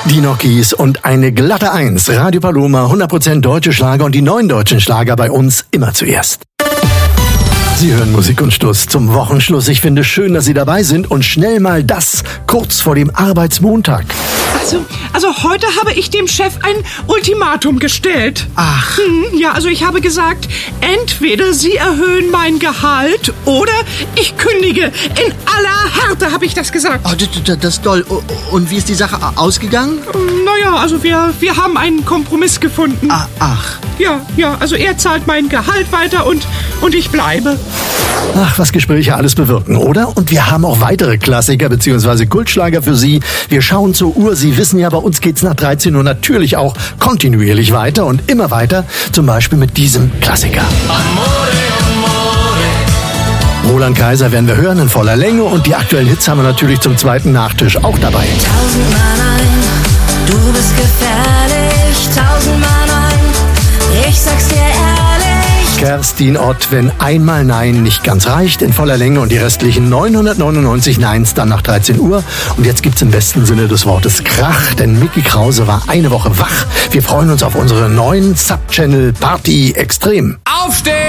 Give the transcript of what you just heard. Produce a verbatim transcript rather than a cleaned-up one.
Die Nokis und eine glatte Eins. Radio Paloma, hundert Prozent deutsche Schlager und die neuen deutschen Schlager bei uns immer zuerst. Sie hören Musik und Stuss zum Wochenschluss. Ich finde schön, dass Sie dabei sind und schnell mal das kurz vor dem Arbeitsmontag. Also, also heute habe ich dem Chef ein Ultimatum gestellt. Ach. Hm, ja, also ich habe gesagt, entweder Sie erhöhen mein Gehalt oder ich kündige. In aller Härte habe ich das gesagt. Oh, das, das ist toll. Und wie ist die Sache ausgegangen? Naja, also wir, wir haben einen Kompromiss gefunden. Ah, ach. Ja, ja, also er zahlt mein Gehalt weiter und, und ich bleibe. Ach, was Gespräche alles bewirken, oder? Und wir haben auch weitere Klassiker bzw. Kultschlager für Sie. Wir schauen zur Uhr. Sie wissen ja, bei uns geht's nach dreizehn Uhr natürlich auch kontinuierlich weiter und immer weiter. Zum Beispiel mit diesem Klassiker. Amore, amore. Roland Kaiser werden wir hören in voller Länge und die aktuellen Hits haben wir natürlich zum zweiten Nachtisch auch dabei. Tausendmal nein, du bist gefährlich. Tausendmal nein, ich sag's dir ehrlich. Kerstin Ott, wenn einmal Nein nicht ganz reicht, in voller Länge und die restlichen neunhundertneunundneunzig Neins dann nach dreizehn Uhr. Und jetzt gibt's im besten Sinne des Wortes Krach, denn Micky Krause war eine Woche wach. Wir freuen uns auf unsere neuen Sub-Channel Party Extrem. Aufstehen!